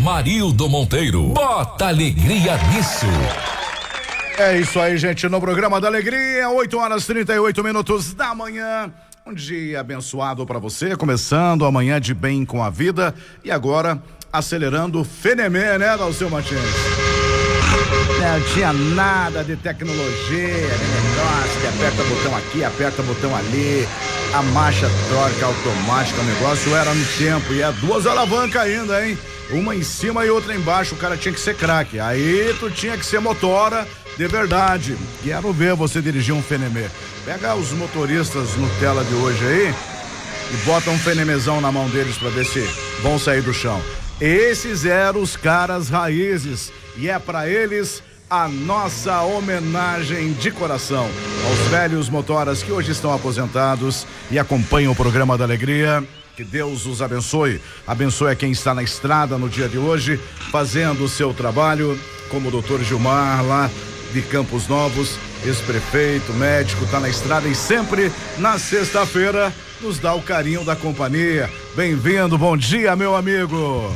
Amarildo Monteiro. Bota alegria nisso. É isso aí, gente, no programa da Alegria, 8h38 da manhã. Um dia abençoado pra você, começando amanhã de bem com a vida e agora acelerando o Fenemê, né, Dalceu Martins? Não tinha nada de tecnologia, de negócio, que aperta botão aqui, aperta botão ali, a marcha troca automática, o negócio era no tempo e é 2 alavancas ainda, hein? Uma em cima e outra embaixo, o cara tinha que ser craque, aí tu tinha que ser motora de verdade. Quero ver você dirigir um Fenemê. Pega os motoristas Nutella de hoje aí e bota um Fenemezão na mão deles pra ver se vão sair do chão. Esses eram os caras raízes e é pra eles a nossa homenagem de coração aos velhos motoras que hoje estão aposentados e acompanham o programa da Alegria. Que Deus os abençoe. Abençoe a quem está na estrada no dia de hoje, fazendo o seu trabalho, como o doutor Gilmar lá de Campos Novos, ex-prefeito, médico, tá na estrada e sempre na sexta-feira nos dá o carinho da companhia. Bem-vindo, bom dia, meu amigo.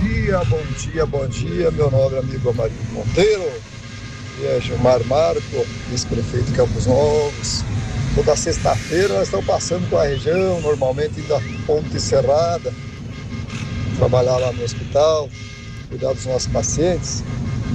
Bom dia, meu nobre amigo Amarildo Monteiro. E é Gilmar Marco, ex-prefeito de Campos Novos. Toda sexta-feira nós estamos passando com a região, normalmente indo a Ponte Serrada, trabalhar lá no hospital, cuidar dos nossos pacientes.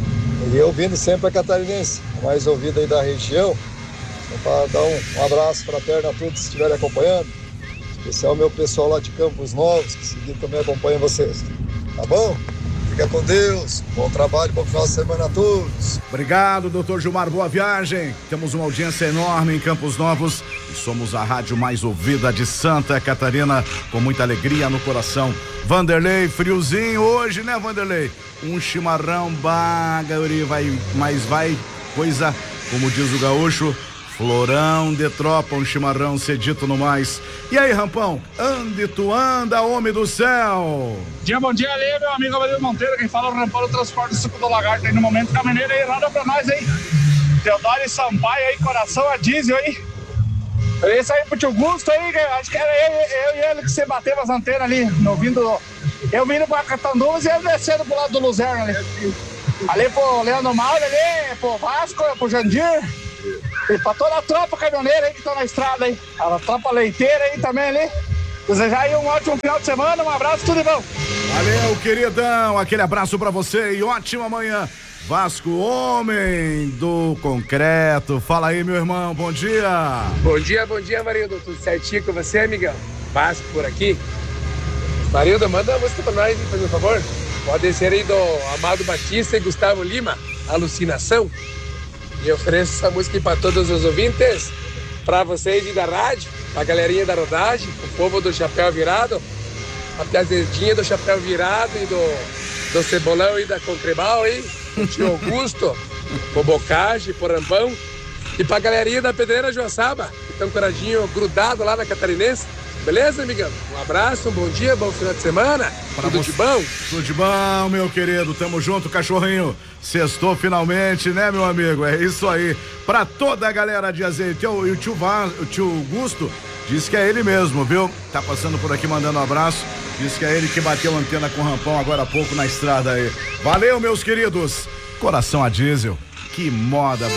E ouvindo sempre a catarinense, mais ouvida aí da região. Para dar um abraço fraterno a todos que estiverem acompanhando. Em especial meu pessoal lá de Campos Novos, que seguindo também acompanha vocês. Tá bom? Fica com Deus, bom trabalho, bom final de semana a todos. Obrigado, doutor Gilmar, boa viagem. Temos uma audiência enorme em Campos Novos e somos a rádio mais ouvida de Santa Catarina, com muita alegria no coração. Vanderlei, friozinho hoje, né, Vanderlei? Um chimarrão, Gauri, vai coisa, como diz o gaúcho, florão de tropa, um chimarrão cedito no mais. E aí, Rampão, ande tu anda, homem do céu. Bom dia, ali, meu amigo Amarildo Monteiro, quem fala é o Rampão do Transporte do Suco do Lagarto aí no momento, caminhoneiro aí, roda pra nós aí. Teodoro Sampaio aí, coração a diesel aí. Esse aí pro tio Gusto aí, acho que era eu e ele que você bateu as antenas ali, eu vindo pra Catanduvas e ele descendo pro lado do Luzerna ali. Ali pro Leandro Mauro ali, pro Vasco, pro Jandir. E pra toda a tropa caminhoneira aí que tá na estrada aí. A tropa leiteira aí também ali. Desejar aí um ótimo final de semana, um abraço, tudo de bom. Valeu, queridão, aquele abraço pra você e ótima manhã. Vasco, homem do concreto. Fala aí, meu irmão, bom dia. Bom dia, Marildo. Tudo certinho com você, amigão? Vasco por aqui. Marildo, manda uma música pra nós, por favor. Pode ser aí do Amado Batista e Gustavo Lima, Alucinação. E eu ofereço essa música aí para todos os ouvintes, para vocês e da rádio, a galerinha da rodagem, o povo do Chapéu Virado, a piazedinha do Chapéu Virado e do Cebolão e da Concrebal aí, o tio Augusto, o Bocage, Porambão, e pra galerinha da Pedreira Joaçaba, que estão coradinho grudado lá na Catarinense. Beleza, amigão? Um abraço, um bom dia, bom final de semana. Tudo de bom? Tudo de bom, meu querido. Tamo junto, cachorrinho. Sextou finalmente, né, meu amigo? É isso aí. Pra toda a galera de Azeite. E o tio Gusto disse que é ele mesmo, viu? Tá passando por aqui mandando um abraço. Disse que é ele que bateu a antena com o Rampão agora há pouco na estrada aí. Valeu, meus queridos. Coração a diesel. Que moda.